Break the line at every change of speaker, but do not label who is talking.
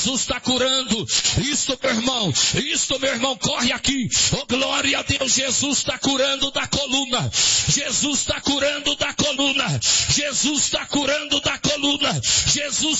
Jesus está curando. Isto, meu irmão, corre aqui. Oh, glória a Deus, Jesus está curando da coluna. Jesus está curando da coluna. Jesus está curando da coluna. Jesus